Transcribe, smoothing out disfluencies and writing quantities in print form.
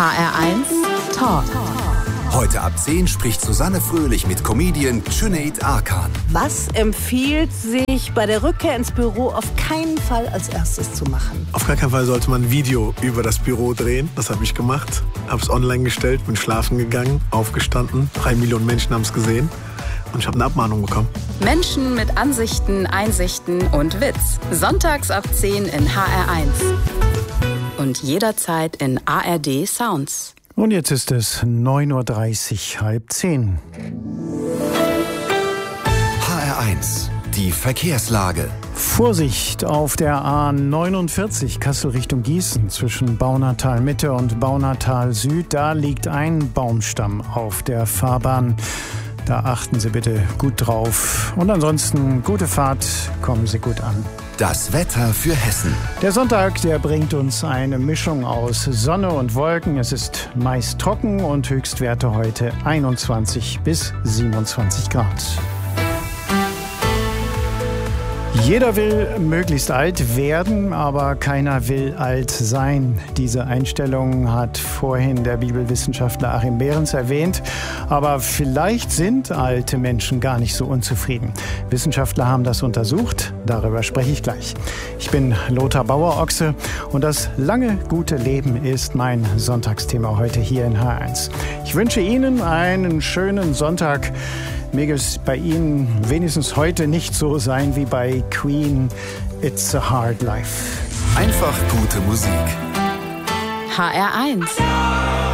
HR1 Talk. Heute ab 10 spricht Susanne Fröhlich mit Comedian Cüneyt Arkan. Was empfiehlt sich bei der Rückkehr ins Büro auf keinen Fall als erstes zu machen? Auf gar keinen Fall sollte man ein Video über das Büro drehen. Das habe ich gemacht. Habe es online gestellt, bin schlafen gegangen, aufgestanden. 3 Millionen Menschen haben es gesehen. Und ich habe eine Abmahnung bekommen. Menschen mit Ansichten, Einsichten und Witz. Sonntags ab 10 in HR1. Und jederzeit in ARD Sounds. Und jetzt ist es 9.30 Uhr, halb 10. HR1, die Verkehrslage. Vorsicht auf der A49 Kassel Richtung Gießen zwischen Baunatal Mitte und Baunatal Süd. Da liegt ein Baumstamm auf der Fahrbahn. Da achten Sie bitte gut drauf. Und ansonsten gute Fahrt, kommen Sie gut an. Das Wetter für Hessen. Der Sonntag, der bringt uns eine Mischung aus Sonne und Wolken. Es ist meist trocken und Höchstwerte heute 21 bis 27 Grad. Jeder will möglichst alt werden, aber keiner will alt sein. Diese Einstellung hat vorhin der Bibelwissenschaftler Achim Behrens erwähnt. Aber vielleicht sind alte Menschen gar nicht so unzufrieden. Wissenschaftler haben das untersucht. Darüber spreche ich gleich. Ich bin Lothar Bauer-Ochse und das lange, gute Leben ist mein Sonntagsthema heute hier in H1. Ich wünsche Ihnen einen schönen Sonntag. Möge es bei Ihnen wenigstens heute nicht so sein wie bei Queen, It's a Hard Life. Einfach gute Musik. HR1.